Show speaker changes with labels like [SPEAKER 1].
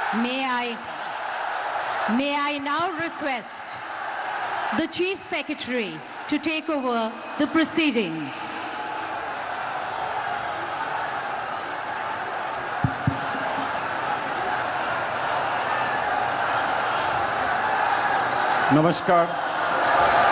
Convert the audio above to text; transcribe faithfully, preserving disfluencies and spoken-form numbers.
[SPEAKER 1] May I, may I now request the Chief Secretary to take over the proceedings.
[SPEAKER 2] Namaskar.